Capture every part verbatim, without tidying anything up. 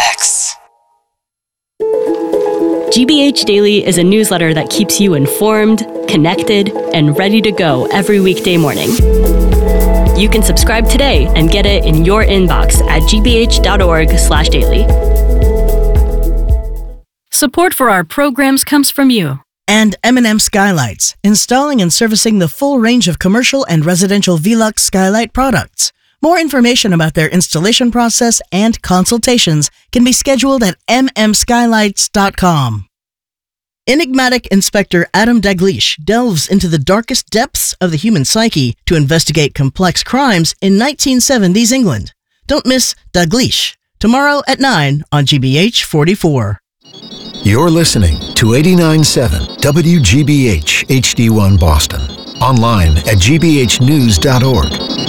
X. G B H Daily is a newsletter that keeps you informed, connected, and ready to go every weekday morning. You can subscribe today and get it in your inbox at gbh.org slash daily. Support for our programs comes from you. And M and M Skylights, installing and servicing the full range of commercial and residential Velux skylight products. More information about their installation process and consultations can be scheduled at m m skylights dot com. Enigmatic Inspector Adam Dalgleish delves into the darkest depths of the human psyche to investigate complex crimes in nineteen seventies England. Don't miss Dalgleish, tomorrow at nine on G B H forty-four. You're listening to eighty-nine point seven W G B H H D one Boston. Online at g b h news dot org.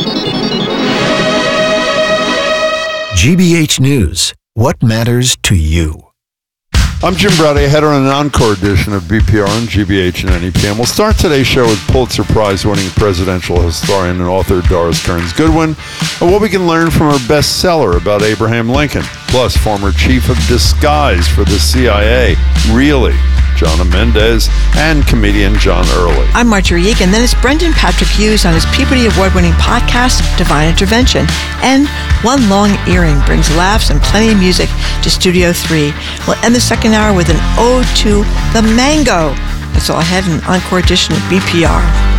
G B H News. What matters to you? I'm Jim Brady, ahead on an encore edition of B P R on G B H and N E P M. We'll start today's show with Pulitzer Prize-winning presidential historian and author Doris Kearns Goodwin, and what we can learn from her bestseller about Abraham Lincoln, plus former chief of disguise for the C I A, really, Jonna Mendez, and comedian John Early. I'm Marjorie Egan. Then it's Brendan Patrick Hughes on his Peabody Award-winning podcast, Divine Intervention. And One Long Earring brings laughs and plenty of music to Studio three. We'll end the second hour with an ode to the mango. That's all I had in an encore edition of B P R.